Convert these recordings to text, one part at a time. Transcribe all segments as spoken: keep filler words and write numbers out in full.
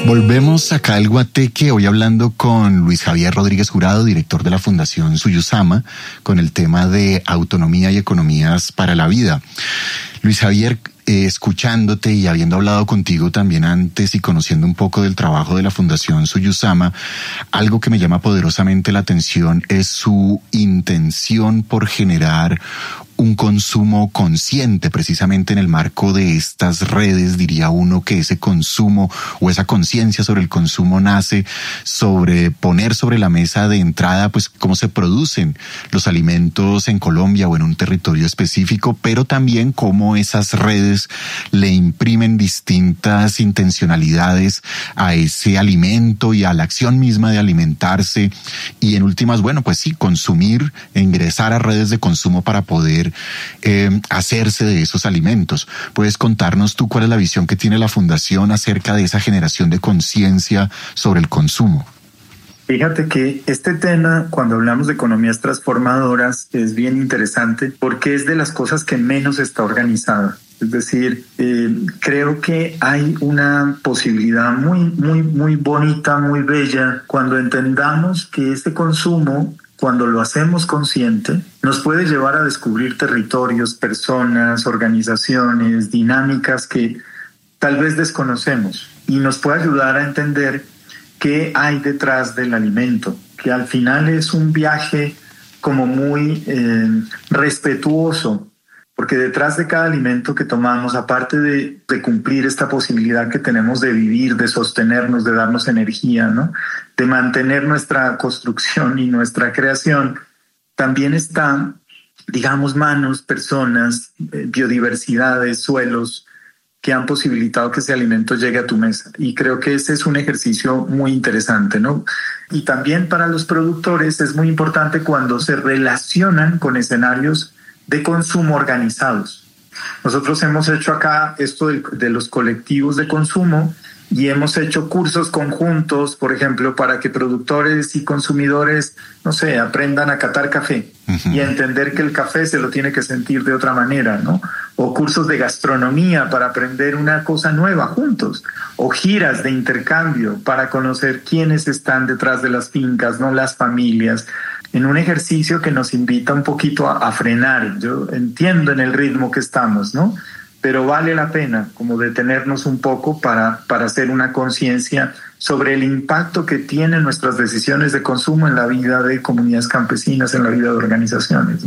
Volvemos acá al Guateque, hoy hablando con Luis Javier Rodríguez Jurado, director de la Fundación Suyusama, con el tema de autonomía y economías para la vida. Luis Javier, eh, escuchándote y habiendo hablado contigo también antes y conociendo un poco del trabajo de la Fundación Suyusama, algo que me llama poderosamente la atención es su intención por generar un consumo consciente, precisamente en el marco de estas redes. Diría uno que ese consumo o esa conciencia sobre el consumo nace sobre poner sobre la mesa de entrada pues cómo se producen los alimentos en Colombia o en un territorio específico, pero también cómo esas redes le imprimen distintas intencionalidades a ese alimento y a la acción misma de alimentarse, y en últimas, bueno, pues sí, consumir, ingresar a redes de consumo para poder Eh, hacerse de esos alimentos. ¿Puedes contarnos tú cuál es la visión que tiene la Fundación acerca de esa generación de conciencia sobre el consumo? Fíjate que este tema, cuando hablamos de economías transformadoras, es bien interesante porque es de las cosas que menos está organizada. Es decir, eh, creo que hay una posibilidad muy, muy, muy bonita, muy bella, cuando entendamos que este consumo, cuando lo hacemos consciente, nos puede llevar a descubrir territorios, personas, organizaciones, dinámicas que tal vez desconocemos, y nos puede ayudar a entender qué hay detrás del alimento, que al final es un viaje como muy eh, respetuoso, porque detrás de cada alimento que tomamos, aparte de, de cumplir esta posibilidad que tenemos de vivir, de sostenernos, de darnos energía, ¿no?, de mantener nuestra construcción y nuestra creación, también está, digamos, manos, personas, eh, biodiversidades, suelos que han posibilitado que ese alimento llegue a tu mesa. Y creo que ese es un ejercicio muy interesante, ¿no? Y también para los productores es muy importante cuando se relacionan con escenarios de consumo organizados. Nosotros hemos hecho acá esto de, de los colectivos de consumo, y hemos hecho cursos conjuntos, por ejemplo, para que productores y consumidores, no sé, aprendan a catar café uh-huh. y a entender que el café se lo tiene que sentir de otra manera, ¿no? O cursos de gastronomía para aprender una cosa nueva juntos, o giras de intercambio para conocer quiénes están detrás de las fincas, ¿no?, las familias, en un ejercicio que nos invita un poquito a, a frenar. Yo entiendo en el ritmo que estamos, ¿no?, pero vale la pena como detenernos un poco para, para hacer una conciencia sobre el impacto que tienen nuestras decisiones de consumo en la vida de comunidades campesinas, en la vida de organizaciones.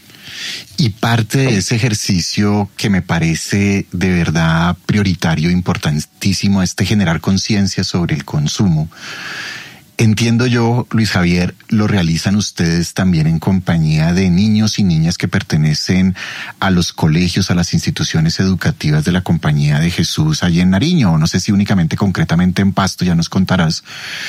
Y parte de ese ejercicio que me parece de verdad prioritario, importantísimo, es de generar conciencia sobre el consumo. Entiendo yo, Luis Javier, lo realizan ustedes también en compañía de niños y niñas que pertenecen a los colegios, a las instituciones educativas de la Compañía de Jesús allí en Nariño, o no sé si únicamente concretamente en Pasto. Ya nos contarás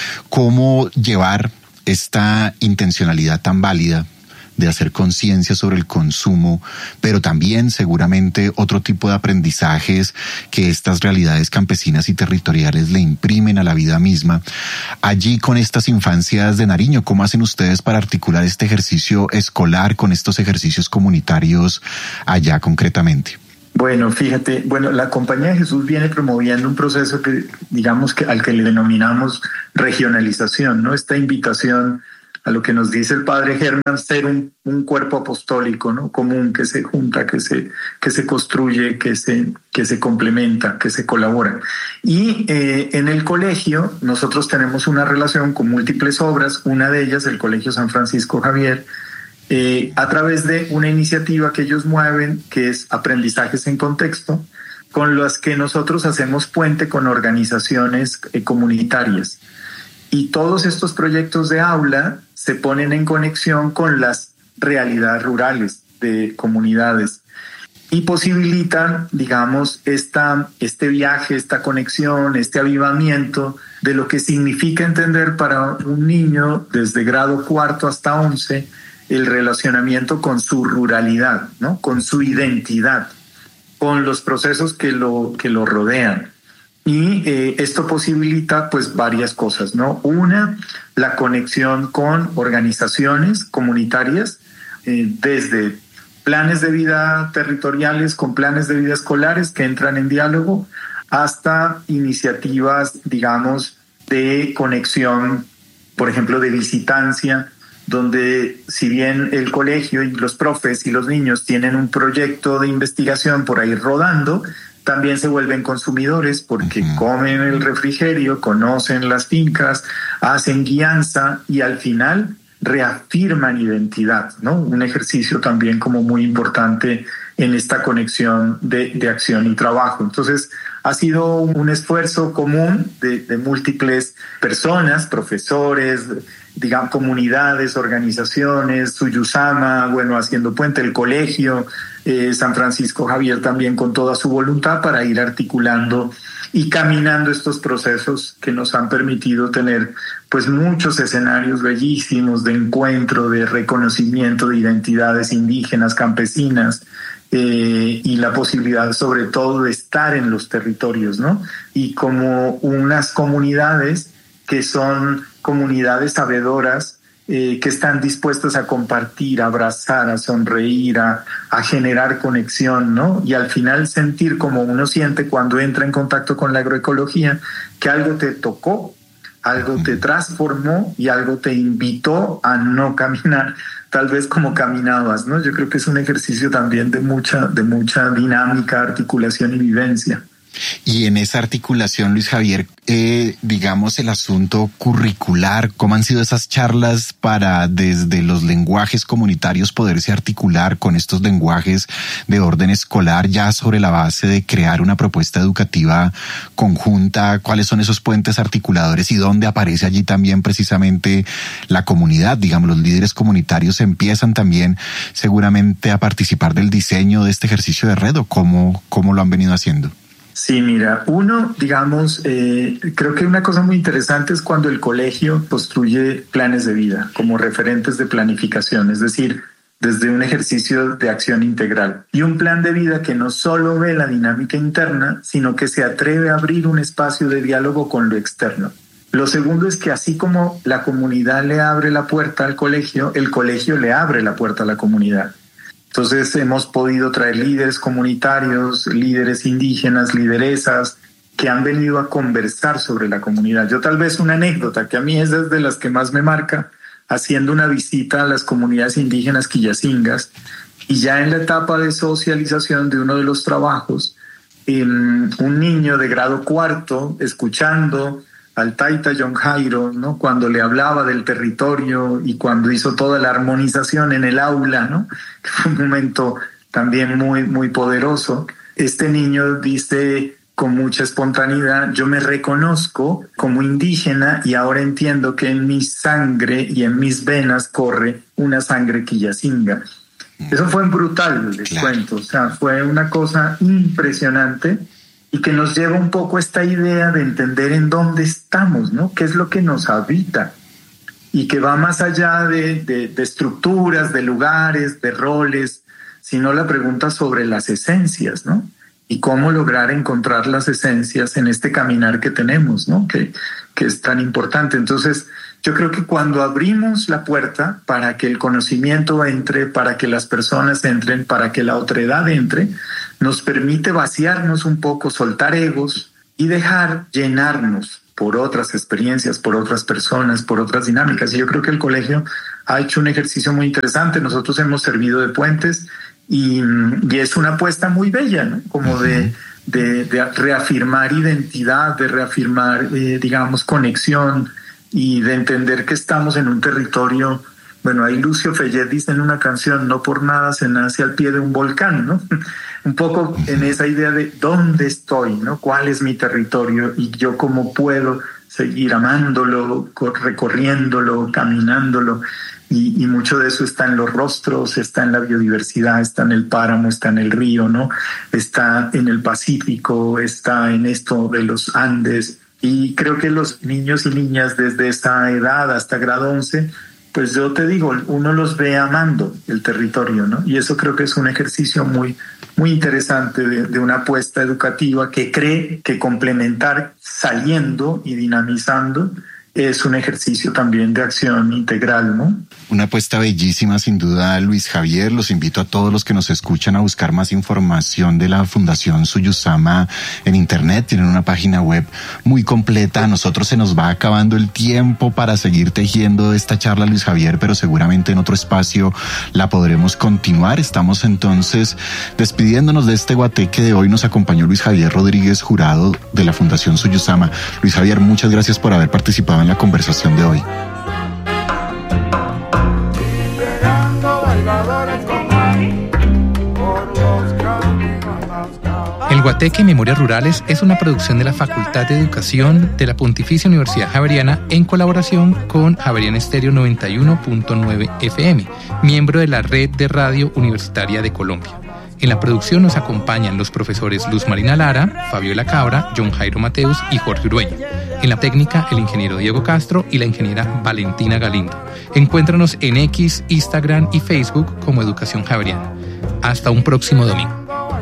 cómo llevar esta intencionalidad tan válida de hacer conciencia sobre el consumo, pero también seguramente otro tipo de aprendizajes que estas realidades campesinas y territoriales le imprimen a la vida misma. Allí con estas infancias de Nariño, ¿cómo hacen ustedes para articular este ejercicio escolar con estos ejercicios comunitarios allá concretamente? Bueno, fíjate, bueno, la Compañía de Jesús viene promoviendo un proceso que, digamos, que al que le denominamos regionalización, ¿no? Esta invitación a lo que nos dice el padre Germán, ser un, un cuerpo apostólico, ¿no?, común, que se junta, que se, que se construye, que se, que se complementa, que se colabora. Y eh, en el colegio nosotros tenemos una relación con múltiples obras, una de ellas el Colegio San Francisco Javier, eh, a través de una iniciativa que ellos mueven, que es Aprendizajes en Contexto, con las que nosotros hacemos puente con organizaciones eh, comunitarias. Y todos estos proyectos de aula se ponen en conexión con las realidades rurales de comunidades y posibilitan, digamos, esta, este viaje, esta conexión, este avivamiento de lo que significa entender para un niño desde grado cuarto hasta once el relacionamiento con su ruralidad, ¿no?, con su identidad, con los procesos que lo, que lo rodean. Y eh, esto posibilita pues varias cosas, ¿no? Una, la conexión con organizaciones comunitarias, eh, desde planes de vida territoriales con planes de vida escolares que entran en diálogo, hasta iniciativas, digamos, de conexión, por ejemplo, de visitancia, donde si bien el colegio y los profes y los niños tienen un proyecto de investigación por ahí rodando, también se vuelven consumidores porque uh-huh. comen el refrigerio, conocen las fincas, hacen guianza y al final reafirman identidad, ¿no? Un ejercicio también como muy importante en esta conexión de, de acción y trabajo. Entonces, ha sido un esfuerzo común de, de múltiples personas, profesores, digamos, comunidades, organizaciones, Suyusama, bueno, haciendo puente, el colegio, eh, San Francisco Javier también con toda su voluntad para ir articulando y caminando estos procesos que nos han permitido tener pues muchos escenarios bellísimos de encuentro, de reconocimiento de identidades indígenas, campesinas, eh, y la posibilidad sobre todo de estar en los territorios, ¿no? Y como unas comunidades que son comunidades sabedoras, eh, que están dispuestas a compartir, a abrazar, a sonreír, a, a generar conexión, ¿no? Y al final sentir como uno siente cuando entra en contacto con la agroecología, que algo te tocó, algo te transformó y algo te invitó a no caminar tal vez como caminabas, ¿no? Yo creo que es un ejercicio también de mucha, de mucha dinámica, articulación y vivencia. Y en esa articulación, Luis Javier, eh, digamos el asunto curricular, ¿cómo han sido esas charlas para desde los lenguajes comunitarios poderse articular con estos lenguajes de orden escolar ya sobre la base de crear una propuesta educativa conjunta? ¿Cuáles son esos puentes articuladores y dónde aparece allí también precisamente la comunidad? Digamos, los líderes comunitarios empiezan también seguramente a participar del diseño de este ejercicio de red, ¿o cómo, cómo lo han venido haciendo? Sí, mira, uno, digamos, eh, creo que una cosa muy interesante es cuando el colegio construye planes de vida como referentes de planificación, es decir, desde un ejercicio de acción integral. Y un plan de vida que no solo ve la dinámica interna, sino que se atreve a abrir un espacio de diálogo con lo externo. Lo segundo es que así como la comunidad le abre la puerta al colegio, el colegio le abre la puerta a la comunidad. Entonces hemos podido traer líderes comunitarios, líderes indígenas, lideresas que han venido a conversar sobre la comunidad. Yo tal vez una anécdota que a mí es de las que más me marca, haciendo una visita a las comunidades indígenas quillacingas y ya en la etapa de socialización de uno de los trabajos, eh, un niño de grado cuarto escuchando al Taita John Jairo, ¿no? Cuando le hablaba del territorio y cuando hizo toda la armonización en el aula, ¿no? Que fue un momento también muy, muy poderoso. Este niño dice con mucha espontaneidad: yo me reconozco como indígena y ahora entiendo que en mi sangre y en mis venas corre una sangre quillacinga. Eso fue brutal, les claro. cuento. O sea, fue una cosa impresionante. Y que nos lleva un poco a esta idea de entender en dónde estamos, ¿no? ¿Qué es lo que nos habita? Y que va más allá de, de, de estructuras, de lugares, de roles, sino la pregunta sobre las esencias, ¿no? Y cómo lograr encontrar las esencias en este caminar que tenemos, ¿no? Que, que es tan importante. Entonces, yo creo que cuando abrimos la puerta para que el conocimiento entre, para que las personas entren, para que la otredad entre, nos permite vaciarnos un poco, soltar egos y dejar llenarnos por otras experiencias, por otras personas, por otras dinámicas. Y yo creo que el colegio ha hecho un ejercicio muy interesante. Nosotros hemos servido de puentes y, y es una apuesta muy bella, ¿no? Como de, de, de reafirmar identidad, de reafirmar, eh, digamos, conexión y de entender que estamos en un territorio. Bueno, ahí Lucio Fellet dice en una canción: no por nada se nace al pie de un volcán, ¿no? Un poco en esa idea de dónde estoy, ¿no? ¿Cuál es mi territorio? Y yo cómo puedo seguir amándolo, recorriéndolo, caminándolo. Y, y mucho de eso está en los rostros, está en la biodiversidad, está en el páramo, está en el río, ¿no? Está en el Pacífico, está en esto de los Andes. Y creo que los niños y niñas desde esa edad hasta grado once, pues yo te digo, uno los ve amando el territorio, ¿no? Y eso creo que es un ejercicio muy, muy interesante de, de una apuesta educativa que cree que complementar saliendo y dinamizando es un ejercicio también de acción integral, ¿no? Una apuesta bellísima, sin duda, Luis Javier. Los invito a todos los que nos escuchan a buscar más información de la Fundación Suyusama en internet. Tienen una página web muy completa. A nosotros se nos va acabando el tiempo para seguir tejiendo esta charla, Luis Javier, pero seguramente en otro espacio la podremos continuar. Estamos entonces despidiéndonos de este guateque de hoy. Nos acompañó Luis Javier Rodríguez Jurado de la Fundación Suyusama. Luis Javier, muchas gracias por haber participado en la conversación de hoy. El Guateque Memorias Rurales es una producción de la Facultad de Educación de la Pontificia Universidad Javeriana en colaboración con Javeriana Estéreo noventa y uno punto nueve F M, miembro de la Red de Radio Universitaria de Colombia. En la producción nos acompañan los profesores Luz Marina Lara, Fabiola Cabra, John Jairo Mateus y Jorge Urueña. En la técnica, el ingeniero Diego Castro y la ingeniera Valentina Galindo. Encuéntranos en X, Instagram y Facebook como Educación Javeriana. Hasta un próximo domingo.